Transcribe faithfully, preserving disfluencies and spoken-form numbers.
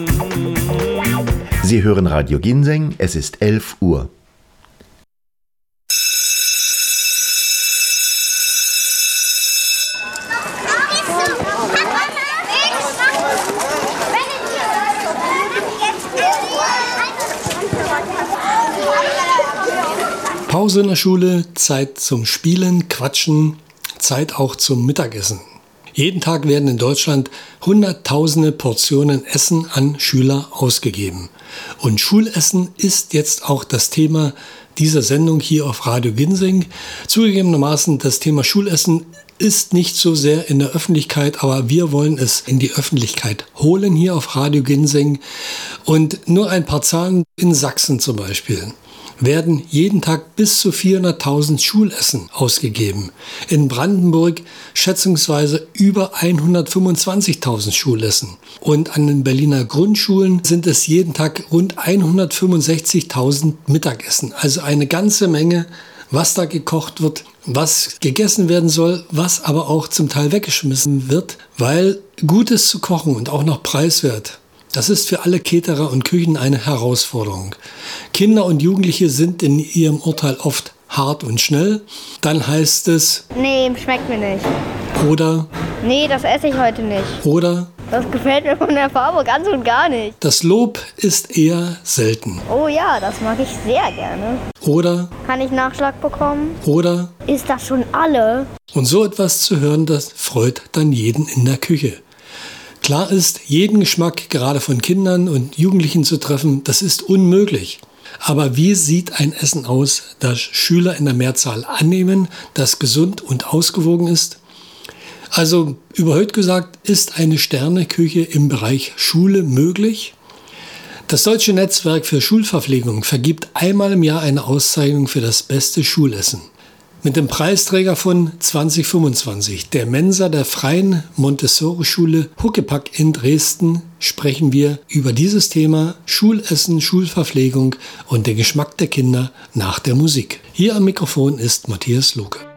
Sie hören Radio Ginseng, es ist elf Uhr. Pause in der Schule, Zeit zum Spielen, Quatschen, Zeit auch zum Mittagessen. Jeden Tag werden in Deutschland hunderttausende Portionen Essen an Schüler ausgegeben. Und Schulessen ist jetzt auch das Thema dieser Sendung hier auf Radio Ginseng. Zugegebenermaßen, das Thema Schulessen ist nicht so sehr in der Öffentlichkeit, aber wir wollen es in die Öffentlichkeit holen hier auf Radio Ginseng. Und nur ein paar Zahlen in Sachsen zum Beispiel werden jeden Tag bis zu vierhunderttausend Schulessen ausgegeben. In Brandenburg schätzungsweise über hundertfünfundzwanzigtausend Schulessen. Und an den Berliner Grundschulen sind es jeden Tag rund hundertfünfundsechzigtausend Mittagessen. Also eine ganze Menge, was da gekocht wird, was gegessen werden soll, was aber auch zum Teil weggeschmissen wird, weil Gutes zu kochen und auch noch preiswert, das ist für alle Caterer und Küchen eine Herausforderung. Kinder und Jugendliche sind in ihrem Urteil oft hart und schnell. Dann heißt es: Nee, schmeckt mir nicht. Oder: Nee, das esse ich heute nicht. Oder: Das gefällt mir von der Farbe ganz und gar nicht. Das Lob ist eher selten. Oh ja, das mag ich sehr gerne. Oder: Kann ich Nachschlag bekommen? Oder: Ist das schon alle? Und so etwas zu hören, das freut dann jeden in der Küche. Klar ist, jeden Geschmack gerade von Kindern und Jugendlichen zu treffen, das ist unmöglich. Aber wie sieht ein Essen aus, das Schüler in der Mehrzahl annehmen, das gesund und ausgewogen ist? Also überhaupt gesagt, ist eine Sterneküche im Bereich Schule möglich? Das Deutsche Netzwerk für Schulverpflegung vergibt einmal im Jahr eine Auszeichnung für das beste Schulessen. Mit dem Preisträger von zwanzig fünfundzwanzig, der Mensa der Freien Montessori-Schule Huckepack in Dresden, sprechen wir über dieses Thema Schulessen, Schulverpflegung und den Geschmack der Kinder nach der Musik. Hier am Mikrofon ist Matthias Luke.